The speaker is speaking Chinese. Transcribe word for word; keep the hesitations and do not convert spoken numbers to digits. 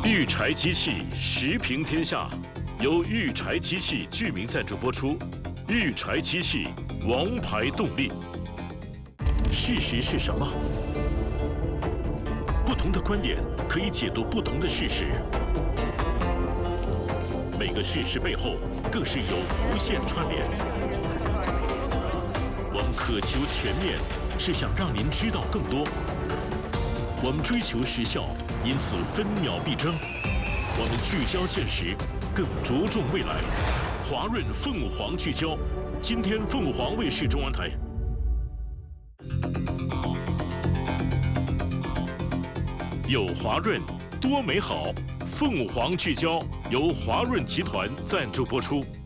育柴机器时平天下，由育柴机器居民赞助播出。育柴机器，王牌动力。事实是什么？不同的观点可以解读不同的事实。每个事实背后更是有无限串联。我们渴求全面，是想让您知道更多。我们追求时效，因此分秒必争。我们聚焦现实，更着重未来。华润凤凰聚焦，今天凤凰卫视中央台。有华润，多美好。凤凰聚焦由华润集团赞助播出。